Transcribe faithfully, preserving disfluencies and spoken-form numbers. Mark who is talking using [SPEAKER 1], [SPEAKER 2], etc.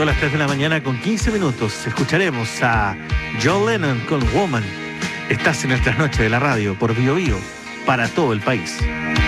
[SPEAKER 1] Son las tres de la mañana con quince minutos. Escucharemos a John Lennon con Woman. Estás en el trasnoche de la radio por Bio Bio para todo el país.